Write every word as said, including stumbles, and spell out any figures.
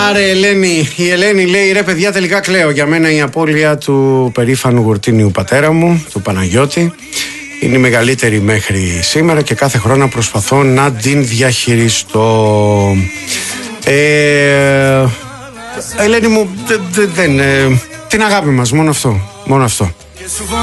Άρε Ελένη, η Ελένη λέει: ρε παιδιά, τελικά κλαίω. Για μένα η απώλεια του περήφανου γουρτίνιου πατέρα μου, του Παναγιώτη, είναι η μεγαλύτερη μέχρι σήμερα και κάθε χρόνο προσπαθώ να την διαχειριστώ. Ε, Ελένη μου, δεν, δε, δε, ε, την αγάπη μας, μόνο αυτό, μόνο αυτό.